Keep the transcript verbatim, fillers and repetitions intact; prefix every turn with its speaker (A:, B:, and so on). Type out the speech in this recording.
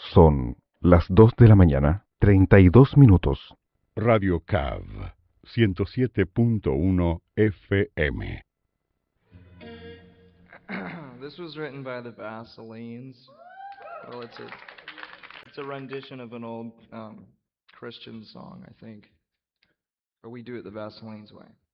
A: Son las dos de la mañana, treinta y dos minutos.
B: Radio C A V, ciento siete punto uno F M.
C: This was written by the Vaselines. Well, it's a it's a rendition of an old um, Christian song, I think. Or we do it the Vaselines way.